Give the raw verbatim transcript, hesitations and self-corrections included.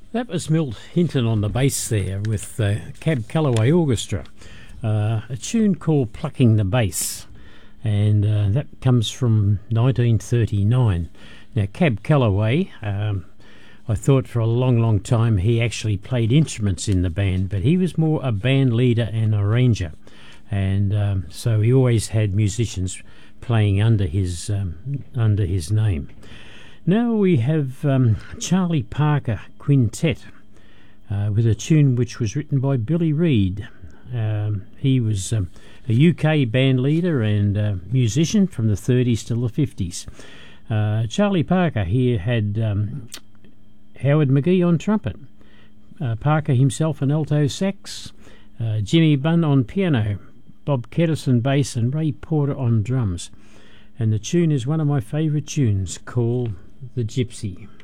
That was Milt Hinton on the bass there with the Cab Calloway Orchestra, uh, a tune called Plucking the Bass, and uh, that comes from nineteen thirty-nine. Now, Cab Calloway, um, I thought for a long, long time he actually played instruments in the band, but he was more a band leader and arranger, and um, so he always had musicians playing under his um, under his name. Now we have um, Charlie Parker Quintet uh, with a tune which was written by Billy Reid. Um, he was um, a U K band leader and uh, musician from the thirties to the fifties. Uh, Charlie Parker here had um, Howard McGee on trumpet, uh, Parker himself on alto sax, uh, Jimmy Bunn on piano, Bob Kedison bass, and Ray Porter on drums. And the tune is one of my favourite tunes, called The Gypsy.